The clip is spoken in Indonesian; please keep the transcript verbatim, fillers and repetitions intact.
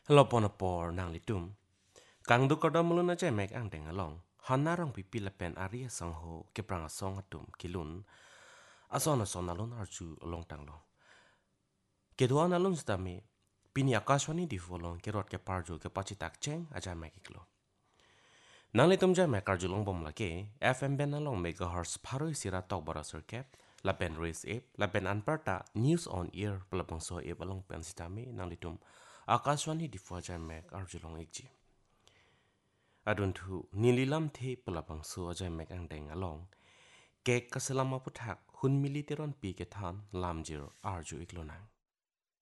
Lopon por nang litum. Kang du kodom mulun aja mek ang deng along. Hana rong pipi lepen Arya sang ho ke prang song atum kilun. Ason ason alun arju along tang lo. Kedua alun stame. Pini akaswani di folong ke rot ke parjo ke pacitak ceng aja mek iklo. Nang litum ja mek arju long bom lake. F M ben along megahertz paroi sira tok bara circuit. Lapen race ape, lapen anparta news on air pelabang so ape along pen sitame nang litum. Akaswani di fo aja mek arju long ikji. Adun tu nililam the pelabang so aja mek ang deng along. Kek kaselama putak hun militeron pi ke than lam jir arju iklonang.